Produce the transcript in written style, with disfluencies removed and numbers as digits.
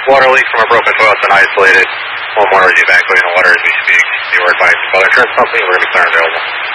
Water leak from a broken toilet has been isolated. Homeowner is evacuating the water as we speak. You are advised to call the insurance company. We're going to be clear and available.